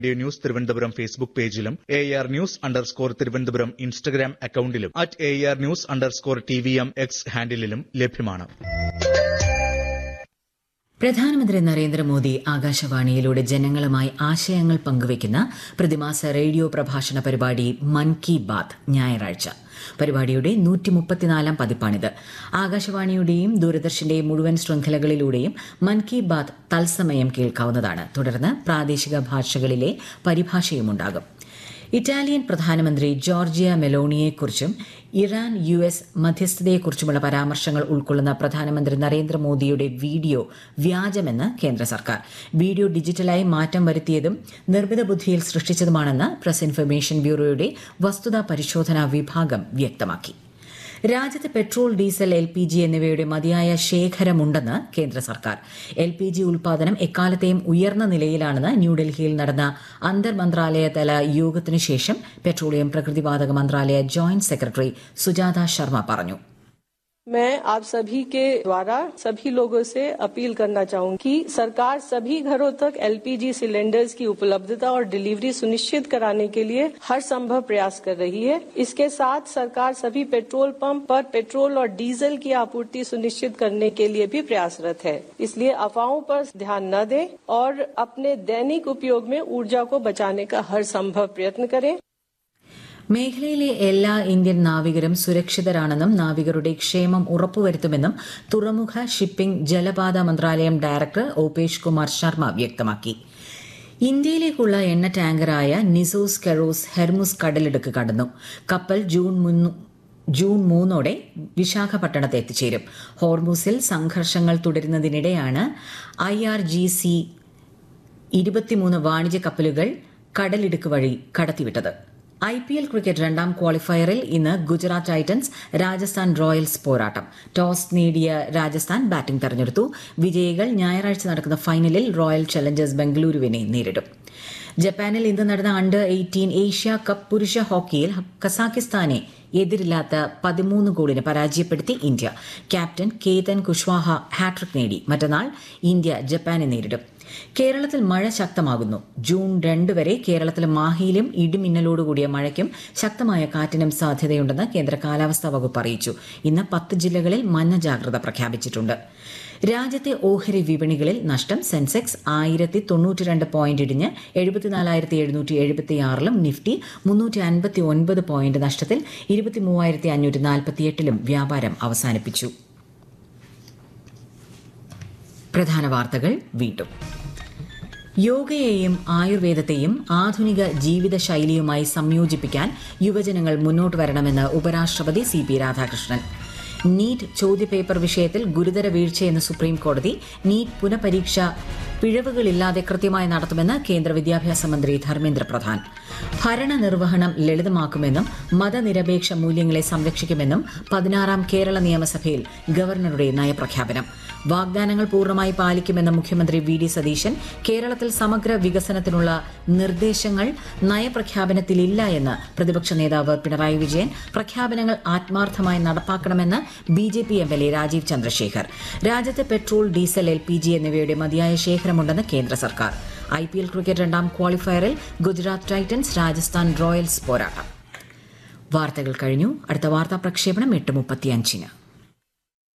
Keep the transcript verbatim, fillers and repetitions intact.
D news Thiruvananthapuram Facebook പേജിലും A R news underscore Thiruvananthapuram Instagram അക്കൌണ്ടിലും at A R news underscore T V M X ഹാൻഡിലും ലഭ്യമാണ്. പ്രധാനമന്ത്രി നരേന്ദ്രമോദി ആകാശവാണിയിലൂടെ ജനങ്ങളുമായി ആശയങ്ങൾ പങ്കുവയ്ക്കുന്ന പ്രതിമാസ റേഡിയോ പ്രഭാഷണ പരിപാടി മൻ കി ബാത്ത് ഞായറാഴ്ച. പരിപാടിയുടെ നൂറ്റി മുപ്പത്തിനാലാം പതിപ്പാണിത്. ആകാശവാണിയുടെയും ദൂരദർശന്റെയും മുഴുവൻ ശൃംഖലകളിലൂടെയും മൻ കി ബാത്ത് തത്സമയം കേൾക്കാവുന്നതാണ്. തുടർന്ന് പ്രാദേശിക ഭാഷകളിലെ പരിഭാഷയുമുണ്ടാകും. ഇറ്റാലിയൻ പ്രധാനമന്ത്രി ജോർജിയ മെലോണിയെക്കുറിച്ചും ഇറാൻ യു എസ് മധ്യസ്ഥതയെക്കുറിച്ചുമുള്ള പരാമർശങ്ങൾ ഉൾക്കൊള്ളുന്ന പ്രധാനമന്ത്രി നരേന്ദ്രമോദിയുടെ വീഡിയോ വ്യാജമെന്ന് കേന്ദ്ര സർക്കാർ. വീഡിയോ ഡിജിറ്റലായി മാറ്റം വരുത്തിയതും നിർമ്മിത ബുദ്ധിയിൽ സൃഷ്ടിച്ചതുമാണെന്ന് പ്രസ് ഇൻഫർമേഷൻ ബ്യൂറോയുടെ വസ്തുതാ പരിശോധനാ വിഭാഗം വ്യക്തമാക്കി. രാജ്യത്ത് petrol, diesel, L P G എന്നിവയുടെ മതിയായ ശേഖരമുണ്ടെന്ന് കേന്ദ്ര സർക്കാർ. എൽ പി ജി ഉൽപാദനം എക്കാലത്തെയും ഉയർന്ന നിലയിലാണെന്ന് ന്യൂഡൽഹിയിൽ നടന്ന അന്തർ മന്ത്രാലയതല യോഗത്തിനു ശേഷം പെട്രോളിയം പ്രകൃതിവാതക മന്ത്രാലയ ജോയിന്റ് സെക്രട്ടറി സുജാത ശർമ്മ പറഞ്ഞു. मैं आप सभी के द्वारा सभी लोगों से अपील करना चाहूंगी कि सरकार सभी घरों तक एल पी जी सिलेंडर्स की उपलब्धता और डिलीवरी सुनिश्चित कराने के लिए हर संभव प्रयास कर रही है. इसके साथ सरकार सभी पेट्रोल पंप पर पेट्रोल और डीजल की आपूर्ति सुनिश्चित करने के लिए भी प्रयासरत है. इसलिए अफवाहों पर ध्यान न दें और अपने दैनिक उपयोग में ऊर्जा को बचाने का हर संभव प्रयत्न करें. മേഖലയിലെ എല്ലാ ഇന്ത്യൻ നാവികരും സുരക്ഷിതരാണെന്നും നാവികരുടെ ക്ഷേമം ഉറപ്പുവരുത്തുമെന്നും തുറമുഖ, ഷിപ്പിംഗ്, ജലപാത മന്ത്രാലയം ഡയറക്ടർ ഓപേഷ് കുമാർ ശർമ്മ വ്യക്തമാക്കി. ഇന്ത്യയിലേക്കുള്ള എണ്ണ ടാങ്കറായ നിസോസ് കെറോസ് ഹെർമുസ് കടലിടുക്ക് കടന്നു. കപ്പൽ ജൂൺ ജൂൺ മൂന്നോടെ വിശാഖപട്ടണത്ത് എത്തിച്ചേരും. ഹോർമുസിൽ സംഘർഷങ്ങൾ തുടരുന്നതിനിടെയാണ് ഐ ആർ ജി സി ഇരുപത്തിമൂന്ന് വാണിജ്യ കപ്പലുകൾ കടലിടുക്ക് വഴി കടത്തിവിട്ടത്. ഐ പി എൽ ക്രിക്കറ്റ് രണ്ടാം ക്വാളിഫയറിൽ ഇന്ന് ഗുജറാത്ത് ടൈറ്റൻസ് രാജസ്ഥാൻ റോയൽസ് പോരാട്ടം. ടോസ് നേടിയ രാജസ്ഥാൻ ബാറ്റിംഗ് തെരഞ്ഞെടുത്തു. വിജയികൾ ഞായറാഴ്ച നടക്കുന്ന ഫൈനലിൽ റോയൽ ചലഞ്ചേഴ്സ് ബംഗളൂരുവിനെ നേരിടും. ജപ്പാനിൽ ഇന്ന് നടന്ന അണ്ടർ എയ്റ്റീൻ ഏഷ്യ കപ്പ് പുരുഷ ഹോക്കിയിൽ കസാഖിസ്ഥാനെ എതിരില്ലാത്ത പതിമൂന്ന് ഗോളിന് പരാജയപ്പെടുത്തി India. Captain Ketan Kushwaha hat trick നേടി. മറ്റന്നാൾ ഇന്ത്യ ജപ്പാനെ നേരിടും. കേരളത്തിൽ മഴ ശക്തമാകുന്നു. ജൂൺ രണ്ട് വരെ കേരളത്തിലെ മാഹിയിലും ഇടിമിന്നലോടുകൂടിയ മഴയ്ക്കും ശക്തമായ കാറ്റിനും സാധ്യതയുണ്ടെന്ന് കേന്ദ്ര കാലാവസ്ഥാ വകുപ്പ് അറിയിച്ചു. ഇന്ന് പത്ത് ജില്ലകളിൽ മഞ്ഞ ജാഗ്രത പ്രഖ്യാപിച്ചിട്ടുണ്ട്. രാജ്യത്തെ ഓഹരി വിപണികളിൽ നഷ്ടം. സെൻസെക്സ് ആയിരത്തി തൊണ്ണൂറ്റി രണ്ട് പോയിന്റ് ഇടിഞ്ഞ് എഴുപത്തിനാലായിരത്തി എഴുന്നൂറ്റി എഴുപത്തിയാറിലും നിഫ്റ്റി മുന്നൂറ്റി അൻപത്തി ഒൻപത് പോയിന്റ് നഷ്ടത്തിൽ ഇരുപത്തി മൂവായിരത്തി അഞ്ഞൂറ്റി നാൽപ്പത്തിയെട്ടിലും വ്യാപാരം അവസാനിപ്പിച്ചു. പ്രധാന വാർത്തകൾ വീണ്ടും. യോഗയെയും ആയുർവേദത്തെയും ആധുനിക ജീവിതശൈലിയുമായി സംയോജിപ്പിക്കാൻ യുവജനങ്ങൾ മുന്നോട്ട് വരണമെന്ന് ഉപരാഷ്ട്രപതി സി പി രാധാകൃഷ്ണൻ. നീറ്റ് ചോദ്യപേപ്പർ വിഷയത്തിൽ ഗുരുതര വീഴ്ചയെന്ന് സുപ്രീം കോടതി. നീറ്റ് പുനഃപരീക്ഷ പിഴവുകളില്ലാതെ കൃത്യമായി നടത്തുമെന്ന് കേന്ദ്ര വിദ്യാഭ്യാസ മന്ത്രി ധർമ്മേന്ദ്ര പ്രധാൻ. ഭരണനിർവഹണം ലളിതമാക്കുമെന്നും മതനിരപേക്ഷ മൂല്യങ്ങളെ സംരക്ഷിക്കുമെന്നും പതിനാറാം കേരള നിയമസഭയിൽ ഗവർണറുടെ നയപ്രഖ്യാപനം. വാഗ്ദാനങ്ങൾ പൂർണ്ണമായി പാലിക്കുമെന്ന് മുഖ്യമന്ത്രി വി ഡി സതീശൻ. കേരളത്തിൽ സമഗ്ര വികസനത്തിനുള്ള നിർദ്ദേശങ്ങൾ നയപ്രഖ്യാപനത്തിലില്ല എന്ന് പ്രതിപക്ഷ നേതാവ് പിണറായി വിജയൻ. പ്രഖ്യാപനങ്ങൾ ആത്മാർത്ഥമായി നടപ്പാക്കണമെന്ന് B J P M L A Rajeev Chandrasekhar. രാജ്യത്ത് petrol, diesel, L P G എന്നിവയുടെ മതിയായ ശേഖരമുണ്ടെന്ന് കേന്ദ്ര സർക്കാർ. ഐ പി എൽ ക്രിക്കറ്റ് രണ്ടാം ക്വാളിഫയറിൽ ഗുജറാത്ത് ടൈറ്റൻസ് രാജസ്ഥാൻ റോയൽസ് പോരാട്ടം. വാർത്തകൾ കഴിഞ്ഞു. അടുത്ത വാർത്താ പ്രക്ഷേപണം എട്ട് മുപ്പത്തിയഞ്ചിന്.